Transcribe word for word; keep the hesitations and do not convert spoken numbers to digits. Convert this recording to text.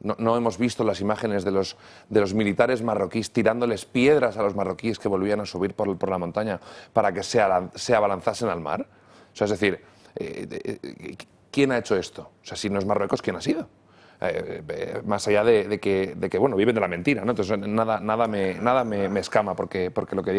No, no hemos visto las imágenes de los, de los militares marroquíes tirándoles piedras a los marroquíes que volvían a subir por, por la montaña para que se, ala, se abalanzasen al mar. O sea, es decir, eh, eh, ¿quién ha hecho esto? O sea, si no es Marruecos, ¿quién ha sido? Eh, eh, más allá de, de, que, de que, bueno, viven de la mentira, ¿no? Entonces, nada, nada, me, nada me, me escama porque, porque lo que